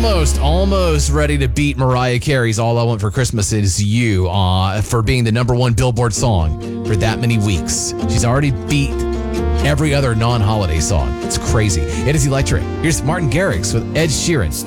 almost ready to beat Mariah Carey's All I Want for Christmas Is You for being the number one Billboard song for that many weeks. She's already beat every other non-holiday song. It's crazy. It is electric. Here's Martin Garrix with Ed Sheeran.